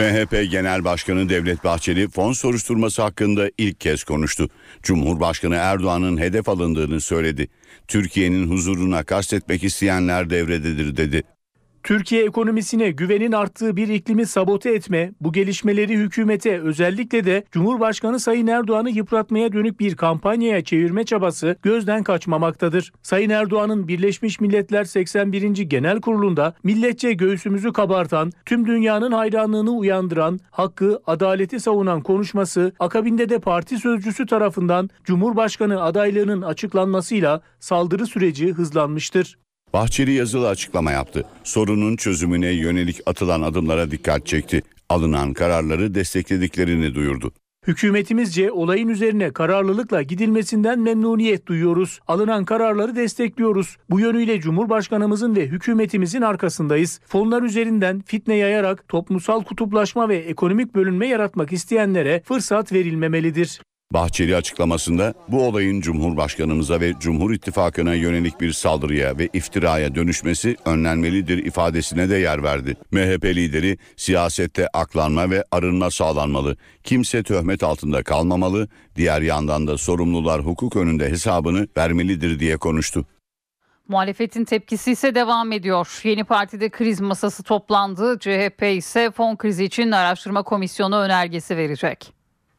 MHP Genel Başkanı Devlet Bahçeli fon soruşturması hakkında ilk kez konuştu. Cumhurbaşkanı Erdoğan'ın hedef alındığını söyledi. Türkiye'nin huzuruna kastetmek isteyenler devrededir dedi. Türkiye ekonomisine güvenin arttığı bir iklimi sabote etme, bu gelişmeleri hükümete özellikle de Cumhurbaşkanı Sayın Erdoğan'ı yıpratmaya dönük bir kampanyaya çevirme çabası gözden kaçmamaktadır. Sayın Erdoğan'ın Birleşmiş Milletler 81. Genel Kurulu'nda milletçe göğsümüzü kabartan, tüm dünyanın hayranlığını uyandıran, hakkı, adaleti savunan konuşması, akabinde de parti sözcüsü tarafından Cumhurbaşkanı adaylığının açıklanmasıyla saldırı süreci hızlanmıştır. Bahçeli yazılı açıklama yaptı. Sorunun çözümüne yönelik atılan adımlara dikkat çekti. Alınan kararları desteklediklerini duyurdu. Hükümetimizce olayın üzerine kararlılıkla gidilmesinden memnuniyet duyuyoruz. Alınan kararları destekliyoruz. Bu yönüyle Cumhurbaşkanımızın ve hükümetimizin arkasındayız. Fonlar üzerinden fitne yayarak toplumsal kutuplaşma ve ekonomik bölünme yaratmak isteyenlere fırsat verilmemelidir. Bahçeli açıklamasında bu olayın Cumhurbaşkanımıza ve Cumhur İttifakı'na yönelik bir saldırıya ve iftiraya dönüşmesi önlenmelidir ifadesine de yer verdi. MHP lideri siyasette aklanma ve arınma sağlanmalı. Kimse töhmet altında kalmamalı, diğer yandan da sorumlular hukuk önünde hesabını vermelidir diye konuştu. Muhalefetin tepkisi ise devam ediyor. Yeni Parti'de kriz masası toplandı. CHP ise fon krizi için araştırma komisyonu önergesi verecek.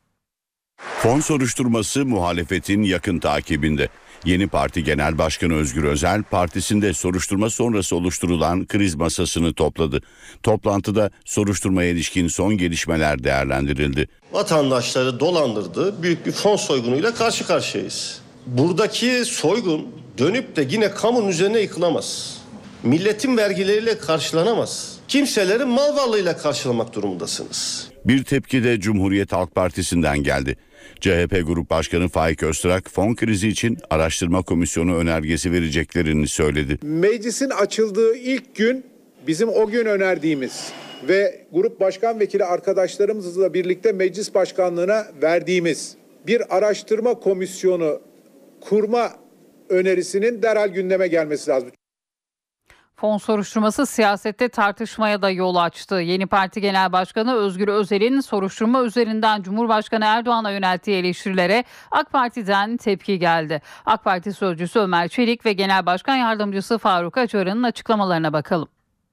Fon soruşturması muhalefetin yakın takibinde. Yeni Parti Genel Başkanı Özgür Özel partisinde soruşturma sonrası oluşturulan kriz masasını topladı. Toplantıda soruşturmaya ilişkin son gelişmeler değerlendirildi. Vatandaşları dolandırdığı büyük bir fon soygunuyla karşı karşıyayız. Buradaki soygun dönüp de yine kamunun üzerine yıkılamaz. Milletin vergileriyle karşılanamaz. Kimselerin mal varlığıyla karşılamak durumundasınız. Bir tepki de Cumhuriyet Halk Partisi'nden geldi. CHP Grup Başkanı Faik Öztürk fon krizi için araştırma komisyonu önergesi vereceklerini söyledi. Meclisin açıldığı ilk gün bizim o gün önerdiğimiz ve Grup Başkan Vekili arkadaşlarımızla birlikte meclis başkanlığına verdiğimiz bir araştırma komisyonu kurma önerisinin derhal gündeme gelmesi lazım. Fon soruşturması siyasette tartışmaya da yol açtı. Yeni Parti Genel Başkanı Özgür Özel'in soruşturma üzerinden Cumhurbaşkanı Erdoğan'a yönelttiği eleştirilere AK Parti'den tepki geldi. AK Parti sözcüsü Ömer Çelik ve Genel Başkan Yardımcısı Faruk Acar'ın açıklamalarına bakalım.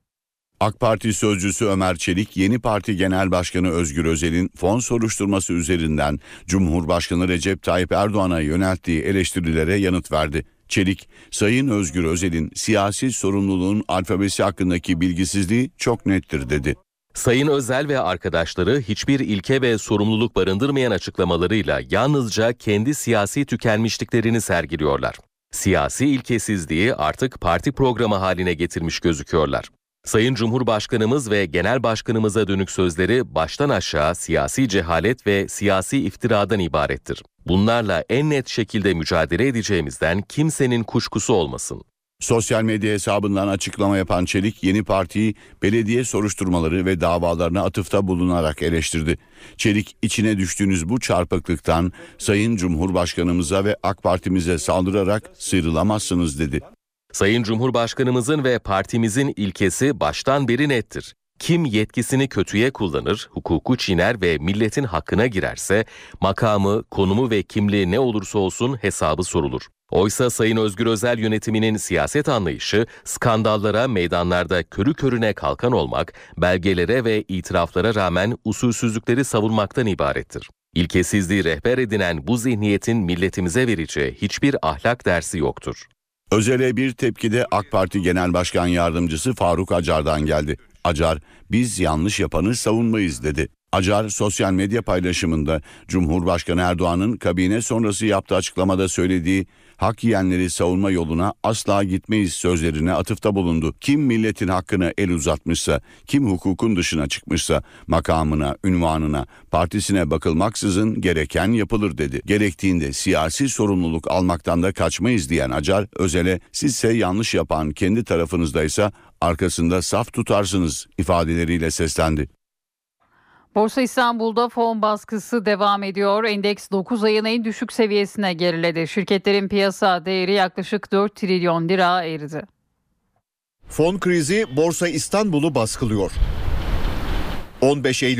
AK Parti sözcüsü Ömer Çelik, Yeni Parti Genel Başkanı Özgür Özel'in fon soruşturması üzerinden Cumhurbaşkanı Recep Tayyip Erdoğan'a yönelttiği eleştirilere yanıt verdi. Çelik, Sayın Özgür Özel'in siyasi sorumluluğun alfabesi hakkındaki bilgisizliği çok nettir dedi. Sayın Özel ve arkadaşları hiçbir ilke ve sorumluluk barındırmayan açıklamalarıyla yalnızca kendi siyasi tükenmişliklerini sergiliyorlar. Siyasi ilkesizliği artık parti programı haline getirmiş gözüküyorlar. Sayın Cumhurbaşkanımız ve Genel Başkanımıza dönük sözleri baştan aşağı siyasi cehalet ve siyasi iftiradan ibarettir. Bunlarla en net şekilde mücadele edeceğimizden kimsenin kuşkusu olmasın. Sosyal medya hesabından açıklama yapan Çelik, Yeni Parti'yi belediye soruşturmaları ve davalarına atıfta bulunarak eleştirdi. Çelik, içine düştüğünüz bu çarpıklıktan Sayın Cumhurbaşkanımıza ve AK Parti'mize saldırarak sıyrılamazsınız dedi. Sayın Cumhurbaşkanımızın ve partimizin ilkesi baştan beri nettir. Kim yetkisini kötüye kullanır, hukuku çiğner ve milletin hakkına girerse makamı, konumu ve kimliği ne olursa olsun hesabı sorulur. Oysa Sayın Özgür Özel yönetiminin siyaset anlayışı skandallara, meydanlarda körü körüne kalkan olmak, belgelere ve itiraflara rağmen usulsüzlükleri savunmaktan ibarettir. İlkesizliği rehber edinen bu zihniyetin milletimize vereceği hiçbir ahlak dersi yoktur. Özel'e bir tepki de AK Parti Genel Başkan Yardımcısı Faruk Acar'dan geldi. Acar, biz yanlış yapanı savunmayız dedi. Acar sosyal medya paylaşımında Cumhurbaşkanı Erdoğan'ın kabine sonrası yaptığı açıklamada söylediği hak yiyenleri savunma yoluna asla gitmeyiz sözlerine atıfta bulundu. Kim milletin hakkına el uzatmışsa, kim hukukun dışına çıkmışsa makamına, ünvanına, partisine bakılmaksızın gereken yapılır dedi. Gerektiğinde siyasi sorumluluk almaktan da kaçmayız diyen Acar, Özel'e sizse yanlış yapan kendi tarafınızdaysa arkasında saf tutarsınız ifadeleriyle seslendi. Borsa İstanbul'da fon baskısı devam ediyor. Endeks 9 ayın en düşük seviyesine geriledi. Şirketlerin piyasa değeri yaklaşık 4 trilyon lira eridi. Fon krizi Borsa İstanbul'u baskılıyor. 15 Eylül